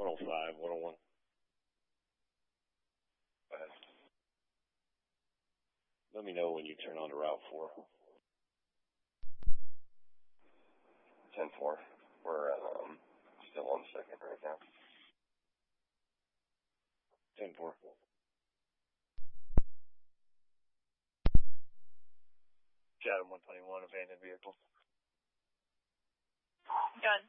105, 101. Go ahead. Let me know when you turn on to Route 4. 10-4. We're still on second right now. 10-4. Chatham 121, abandoned vehicle. Done.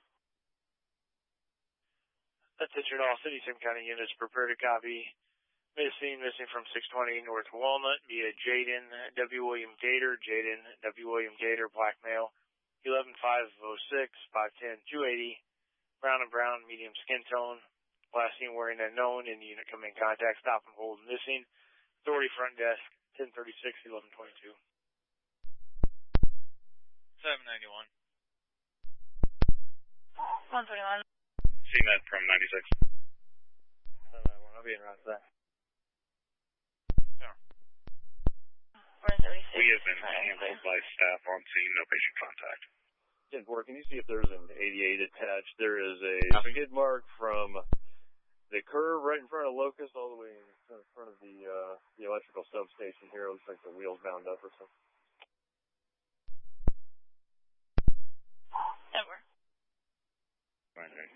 Attention all City Sim County units, prepare to copy. Missing from 620 North Walnut via Jaden W. William Gator, Jaden W. William Gator, black male, 11506, 510, 280, brown and brown, medium skin tone, last seen wearing unknown, in the unit coming in contact, stop and hold missing. Authority front desk, 1036, 1122. 791. 121. CMed from 96. 791, I'll be in route to that. We're in 36. We have been handled by staff on scene, no patient contact. 10-4, can you see if there's an 88 attached? There is a skid mark from the curve right in front of Locust all the way in front of the electrical substation here. It looks like the wheel's bound up or something. Over. Fine,